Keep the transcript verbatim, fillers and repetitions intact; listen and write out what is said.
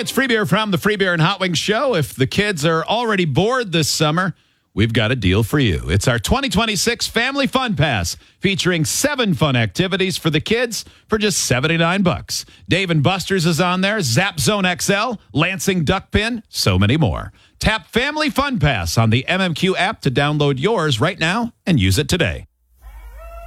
it's Free Beer from the Free Beer and Hot Wings Show. If the kids are already bored this summer, we've got a deal for you. It's our twenty twenty-six Family Fun Pass, featuring seven fun activities for the kids for just seventy-nine bucks. Dave and Buster's is on there, Zap Zone X L, Lansing Duck Pin, so many more. Tap Family Fun Pass on the M M Q app to download yours right now and use it today.